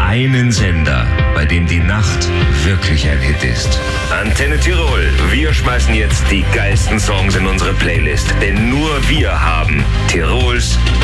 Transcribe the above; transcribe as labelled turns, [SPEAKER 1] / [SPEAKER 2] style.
[SPEAKER 1] einen Sender, bei dem die Nacht wirklich ein Hit ist. Antenne Tirol. Wir schmeißen jetzt die geilsten Songs in unsere Playlist. Denn nur wir haben Tirols